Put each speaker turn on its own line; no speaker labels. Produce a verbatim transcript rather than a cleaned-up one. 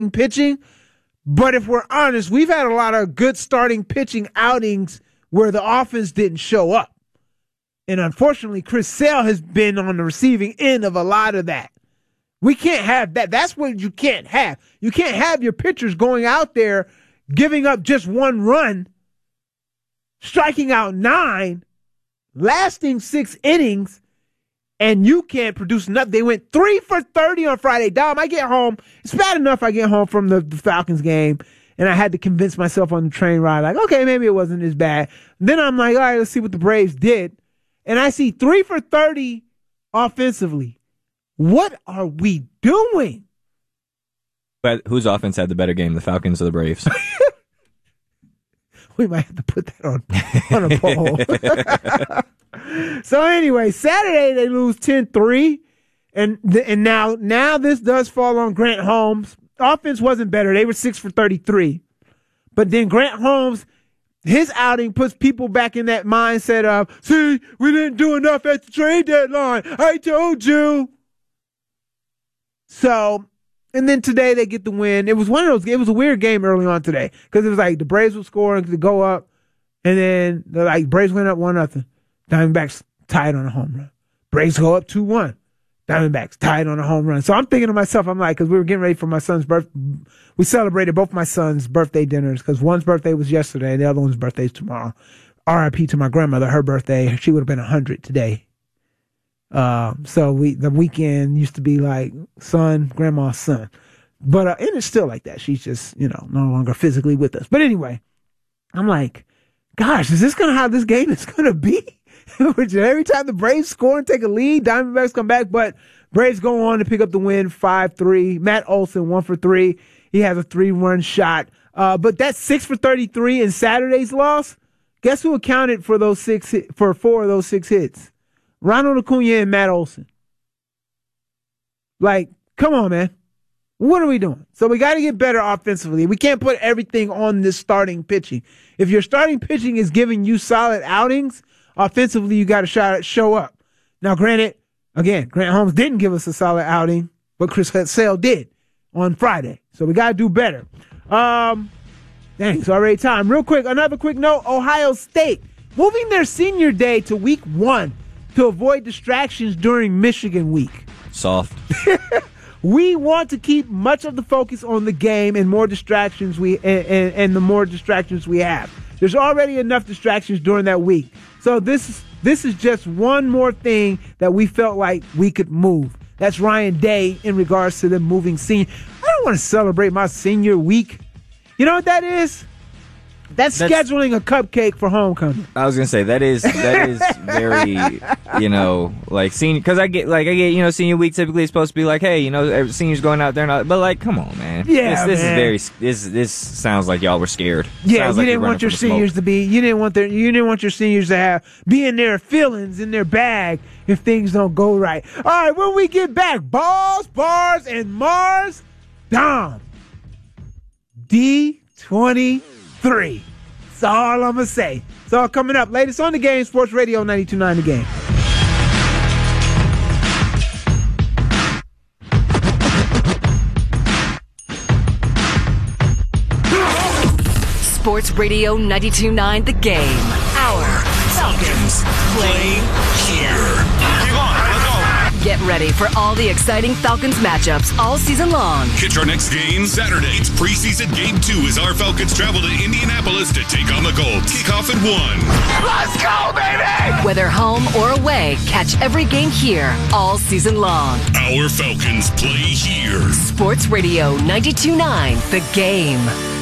pitching. But if we're honest, we've had a lot of good starting pitching outings where the offense didn't show up. And unfortunately, Chris Sale has been on the receiving end of a lot of that. We can't have that. That's what you can't have. You can't have your pitchers going out there, giving up just one run, striking out nine, lasting six innings, and you can't produce nothing. They went three for thirty on Friday. Dom, I get home. It's bad enough I get home from the, the Falcons game, and I had to convince myself on the train ride, like, okay, maybe it wasn't as bad. Then I'm like, all right, let's see what the Braves did. And I see three for thirty offensively. What are we doing?
But whose offense had the better game, the Falcons or the Braves?
We might have to put that on, on a poll. So anyway, Saturday they lose ten three. And th- and now now this does fall on Grant Holmes. Offense wasn't better. They were six for thirty-three. But then Grant Holmes, his outing puts people back in that mindset of, see, we didn't do enough at the trade deadline. I told you. So, and then today they get the win. It was one of those, it was a weird game early on today because it was like the Braves were scoring to go up, and then the like Braves went up one nothing. Diamondbacks tied on a home run. Braves go up two one. Diamondbacks tied on a home run. So I'm thinking to myself, I'm like, because we were getting ready for my son's birth. We celebrated both my son's birthday dinners because one's birthday was yesterday and the other one's birthday is tomorrow. R I P to my grandmother. Her birthday, she would have been one hundred today. Um, so we the weekend used to be like son, grandma's son. But uh, and it's still like that. She's just, you know, no longer physically with us. But anyway, I'm like, gosh, is this gonna how this game is gonna be? Which every time the Braves score and take a lead, Diamondbacks come back, but Braves go on to pick up the win five three. Matt Olson, one for three. He has a three-run shot. Uh, but that's six for thirty-three in Saturday's loss. Guess who accounted for those six hit, for four of those six hits? Ronald Acuna and Matt Olson. Like, come on, man. What are we doing? So we got to get better offensively. We can't put everything on this starting pitching. If your starting pitching is giving you solid outings, offensively, you got to show up. Now, granted, again, Grant Holmes didn't give us a solid outing, but Chris Sale did on Friday. So we got to do better. Um, dang, it's already time. Real quick, another quick note. Ohio State moving their senior day to week one to avoid distractions during Michigan week.
Soft.
We want to keep much of the focus on the game and more distractions we and, and, and the more distractions we have. There's already enough distractions during that week. So this is this is just one more thing that we felt like we could move. That's Ryan Day in regards to them moving senior. I don't want to celebrate my senior week. You know what that is? That's, That's scheduling a cupcake for homecoming.
I was gonna say that is that is very, you know, like senior, because I get like I get you know senior week typically is supposed to be like, hey, you know, seniors going out there, and all, but like, come on, man.
Yeah,
this, this
man.
is very this this sounds like y'all were scared.
Yeah,
sounds
you
like
didn't want your seniors to be. You didn't want their. You didn't want your seniors to have be in their feelings in their bag if things don't go right. All right, when we get back, balls, bars, and Mars, Dom, D twenty-three. That's all I'm going to say. It's all coming up. Latest on the game, Sports Radio ninety-two point nine The Game.
Sports Radio ninety-two point nine The Game. Our Falcons play here.
Keep on. Let's go.
Get ready for all the exciting Falcons matchups all season long.
Catch our next game Saturday. It's preseason game two as our Falcons travel to Indianapolis to take on the Colts. Kickoff at one.
Let's go, baby!
Whether home or away, catch every game here all season long.
Our Falcons play here.
Sports Radio ninety-two point nine The Game.